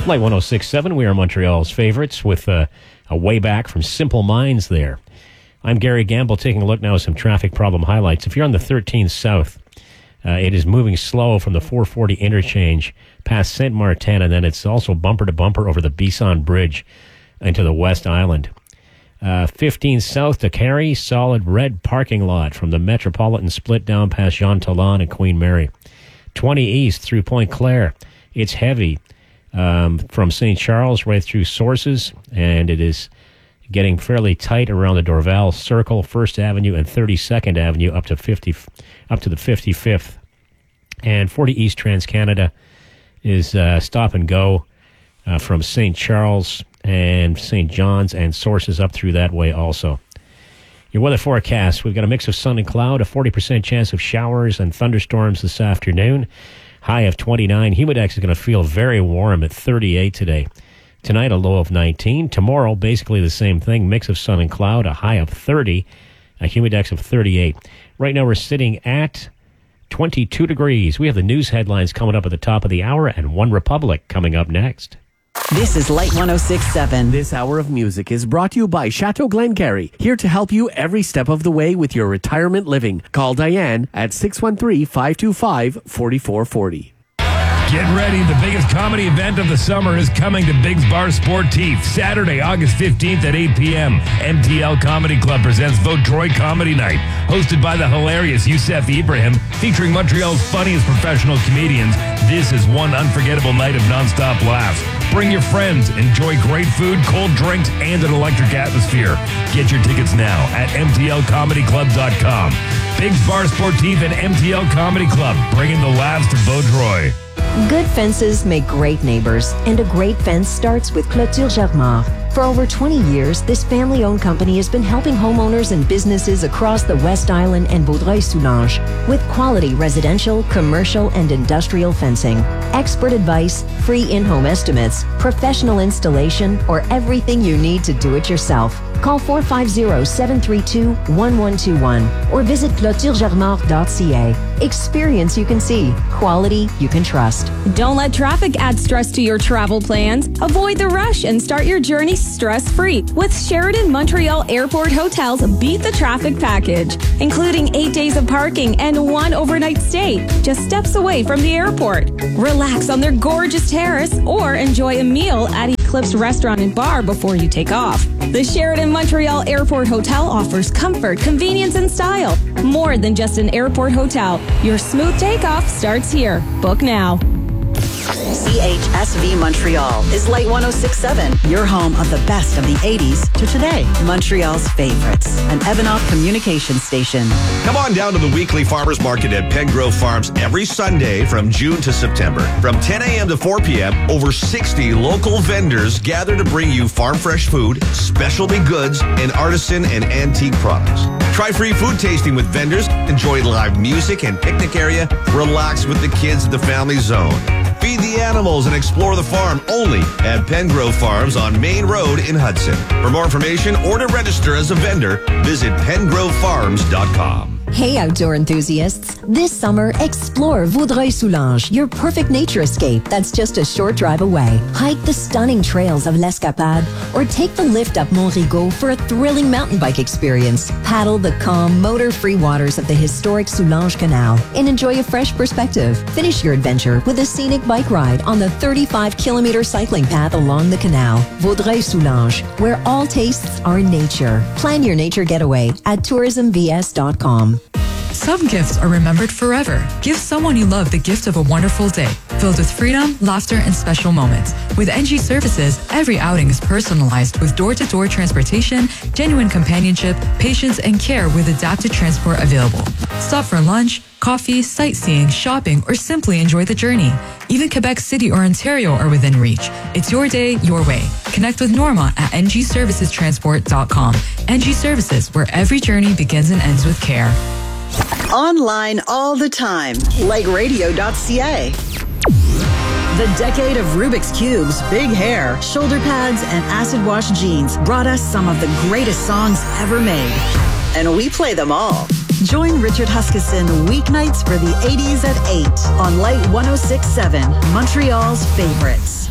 Light 106.7, we are Montreal's favorites with a way back from Simple Minds there. I'm Gary Gamble taking a look now at some traffic problem highlights. If you're on the 13 South, it is moving slow from the 440 interchange past Saint Martin, and then it's also bumper to bumper over the Bisson Bridge into the West Island. 15 South to Carey, solid red parking lot from the Metropolitan split down past Jean Talon and Queen Mary. 20 East through Point Claire, it's heavy. From St. Charles right through Sources, and it is getting fairly tight around the Dorval Circle, 1st Avenue and 32nd Avenue up to the 55th. And 40 East TransCanada is stop and go from St. Charles and St. John's and Sources up through that way also. Your weather forecast, we've got a mix of sun and cloud, a 40% chance of showers and thunderstorms this afternoon. High of 29. Humidex is going to feel very warm at 38 today. Tonight, a low of 19. Tomorrow, basically the same thing. Mix of sun and cloud, a high of 30, a humidex of 38. Right now, we're sitting at 22 degrees. We have the news headlines coming up at the top of the hour and One Republic coming up next. This is Light 106.7. This hour of music is brought to you by Chateau Glengarry, here to help you every step of the way with your retirement living. Call Diane at 613-525-4440. Get ready. The biggest comedy event of the summer is coming to Biggs Bar Sportif. Saturday, August 15th at 8 p.m. MTL Comedy Club presents Vaudreuil Comedy Night. Hosted by the hilarious Youssef Ibrahim, featuring Montreal's funniest professional comedians. This is one unforgettable night of nonstop laughs. Bring your friends. Enjoy great food, cold drinks, and an electric atmosphere. Get your tickets now at mtlcomedyclub.com. Biggs Bar Sportif and MTL Comedy Club, bringing the laughs to Vaudreuil. Good fences make great neighbors, and a great fence starts with Clôture Germar. For over 20 years, this family-owned company has been helping homeowners and businesses across the West Island and Vaudreuil-Soulanges with quality residential, commercial, and industrial fencing. Expert advice, free in-home estimates, professional installation, or everything you need to do it yourself. Call 450-732-1121 or visit clôturegermar.ca. Experience you can see, quality you can trust. Don't let traffic add stress to your travel plans. Avoid the rush and start your journey stress-free with Sheraton Montreal Airport Hotels Beat the Traffic Package, including 8 days of parking and 1 overnight stay, just steps away from the airport. Relax on their gorgeous terrace or enjoy a meal at Eclipse Restaurant and Bar before you take off. The Sheraton Montreal Airport Hotel offers comfort, convenience, and style. More than just an airport hotel. Your smooth takeoff starts here. Book now. CHSV Montreal is Light 106.7, your home of the best of the 80s to today. Montreal's favorites, an Evanoff communication station. Come on down to the weekly farmers market at Pengrove Farms every Sunday from June to September. From 10 a.m. to 4 p.m., over 60 local vendors gather to bring you farm fresh food, specialty goods, and artisan and antique products. Try free food tasting with vendors, enjoy live music and picnic area, relax with the kids at the family zone. Feed the animals and explore the farm only at Pengrove Farms on Main Road in Hudson. For more information or to register as a vendor, visit pengrovefarms.com. Hey, outdoor enthusiasts. This summer, explore Vaudreuil-Soulanges, your perfect nature escape that's just a short drive away. Hike the stunning trails of l'Escapade or take the lift up Mont-Rigaud for a thrilling mountain bike experience. Paddle the calm, motor-free waters of the historic Soulanges Canal and enjoy a fresh perspective. Finish your adventure with a scenic bike ride on the 35-kilometer cycling path along the canal. Vaudreuil-Soulanges, where all tastes are nature. Plan your nature getaway at tourismvs.com. Some gifts are remembered forever. Give someone you love the gift of a wonderful day, filled with freedom, laughter, and special moments. With NG Services, every outing is personalized with door-to-door transportation, genuine companionship, patience, and care with adapted transport available. Stop for lunch, coffee, sightseeing, shopping, or simply enjoy the journey. Even Quebec City or Ontario are within reach. It's your day, your way. Connect with Norma at ngservicestransport.com. NG Services, where every journey begins and ends with care. Online all the time. Lightradio.ca. The decade of Rubik's Cubes, big hair, shoulder pads, and acid wash jeans brought us some of the greatest songs ever made. And we play them all. Join Richard Huskisson weeknights for the 80s at 8 on Light 106.7, Montreal's favorites.